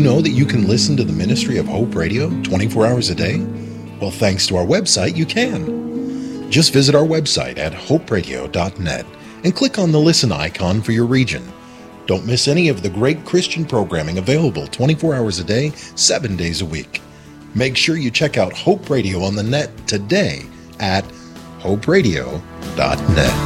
know that you can listen to the ministry of Hope Radio 24 hours a day? Well, thanks to our website, you can. Just visit our website at hoperadio.net and click on the listen icon for your region. Don't miss any of the great Christian programming available 24 hours a day, 7 days a week. Make sure you check out Hope Radio on the net today at hoperadio.net.